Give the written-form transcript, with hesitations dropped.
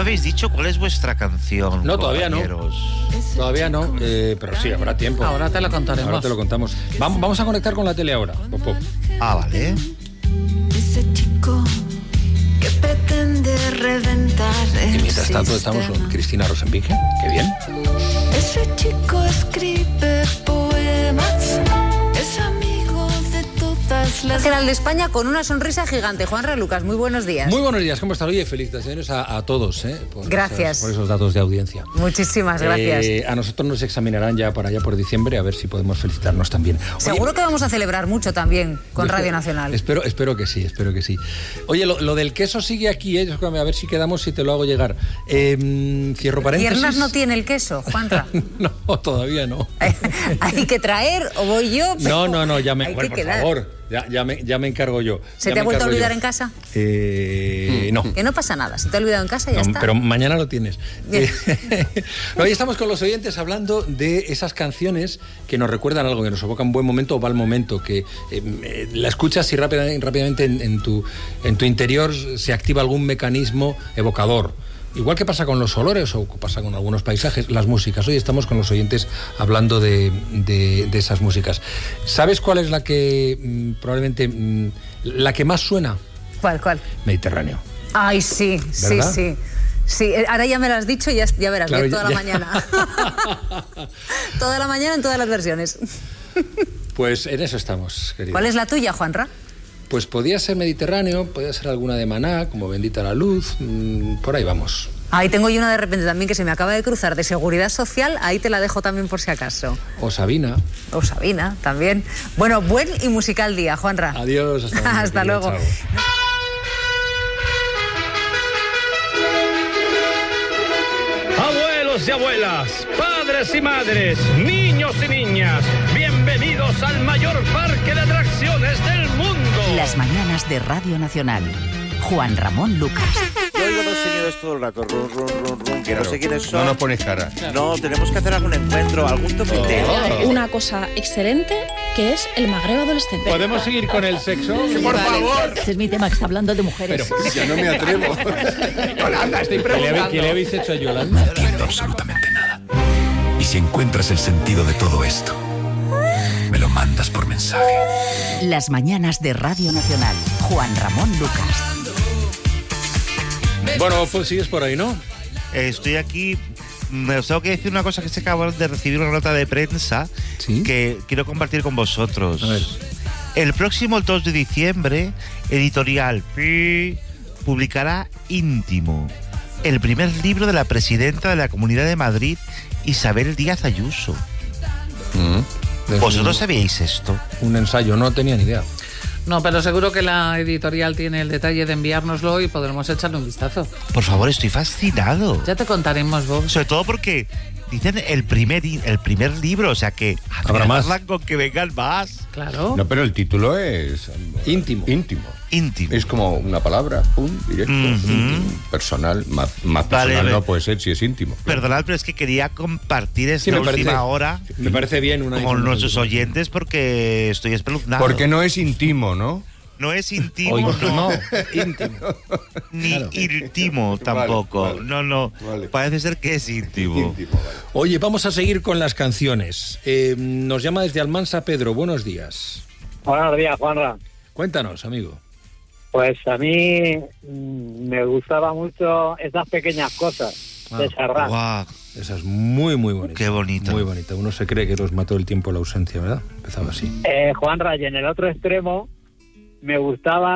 habéis dicho cuál es vuestra canción. No, todavía no. Todavía no, pero sí, habrá tiempo. Ahora te lo contaremos. Ahora te lo contamos. Vamos a conectar con la tele ahora. Pop, pop. Ah, vale. Ese chico que pretende reventar. Y mientras tanto estamos con Cristina Rosenvinge. Qué bien. Ese chico escribe poemas. Es amigo de todas las... General de España con una sonrisa gigante. Juanra Lucas, muy buenos días. Muy buenos días, ¿cómo estás? Oye, felicitaciones a todos, Gracias. Por esos datos de audiencia. Muchísimas gracias. A nosotros nos examinarán ya por allá por diciembre, a ver si podemos felicitarnos también. Seguro que vamos a celebrar mucho también con Radio Nacional. Espero que sí. Oye, lo del queso sigue aquí, a ver si quedamos, si te lo hago llegar. Cierro paréntesis. ¿Piernas no tiene el queso, Juanra? No, todavía no. ¿Hay que traer o voy yo? No, ya me... Bueno, por favor, ya me encargo yo. ¿Se te ha vuelto a olvidar en casa? No. Que no pasa nada, se te ha olvidado en casa y ya está. Pero mañana lo tienes. Hoy estamos con los oyentes hablando de esas canciones que nos recuerdan algo, que nos evocan buen momento o mal momento, que la escuchas y rápidamente en tu interior se activa algún mecanismo evocador. Igual que pasa con los olores o pasa con algunos paisajes, las músicas. Hoy estamos con los oyentes hablando de esas músicas. ¿Sabes cuál es la que probablemente la que más suena? ¿Cuál? Mediterráneo. Ay, sí, ¿verdad? Sí, ahora ya me lo has dicho y ya verás, claro, toda la mañana. Toda la mañana en todas las versiones. Pues en eso estamos, querido. ¿Cuál es la tuya, Juanra? Pues podía ser Mediterráneo, podía ser alguna de Maná, como Bendita la Luz, por ahí vamos. Ahí tengo yo una de repente también que se me acaba de cruzar, de Seguridad Social, ahí te la dejo también por si acaso. O Sabina. También. Bueno, buen y musical día, Juanra. Adiós, hasta luego. Hasta luego. Chao. Abuelos y abuelas, padres y madres, niños y niñas, bienvenidos al mayor parque de atracciones del mundo. Las mañanas de Radio Nacional. Juan Ramón Lucas. Yo oigo dos señores todo el rato, rum, que no sé quiénes son. No nos pones cara. No, tenemos que hacer algún encuentro, algún toqueteo. Una cosa excelente que es el magreo adolescente. ¿Podemos seguir con el sexo? Sí, por favor. Este es mi tema, que está hablando de mujeres. Pero ya no me atrevo. Yolanda, estoy preguntando. ¿Qué le habéis hecho a Yolanda? No entiendo absolutamente nada. Y si encuentras el sentido de todo esto, me lo mandas por mensaje. Las mañanas de Radio Nacional. Juan Ramón Lucas. Bueno, pues sigues por ahí, ¿no? Estoy aquí. Me os tengo que decir una cosa, que se acaba de recibir una nota de prensa. ¿Sí? Que quiero compartir con vosotros. A ver. El próximo 2 de diciembre, Editorial publicará Íntimo, el primer libro de la presidenta de la Comunidad de Madrid, Isabel Díaz Ayuso. ¿Vosotros sabíais esto? Un ensayo, no tenía ni idea. No, pero seguro que la editorial tiene el detalle de enviárnoslo y podremos echarle un vistazo. Por favor, estoy fascinado. Ya te contaremos, Bob. Sobre todo porque dicen el primer libro, o sea que habrá más con que vengan más. Claro. No, pero el título es íntimo. Es como una palabra, directo, íntimo, personal, más personal no puede ser si es íntimo. Perdonad, pero es que quería compartir esta última hora. Me parece bien con nuestros oyentes porque estoy espeluznado. Porque no es íntimo, ¿no? No es íntimo, no. Íntimo. Ni íntimo tampoco. Vale. No. Vale. Parece ser que es íntimo. Vale. Oye, vamos a seguir con las canciones. Nos llama desde Almansa Pedro. Buenos días. Buenos días, Juanra. Cuéntanos, amigo. Pues a mí me gustaba mucho esas pequeñas cosas de Serrat. Wow. Esa es muy, muy bonita. Qué bonita. Muy bonita. Uno se cree que los mató el tiempo la ausencia, ¿verdad? Empezaba así. Juanra, y en el otro extremo me gustaba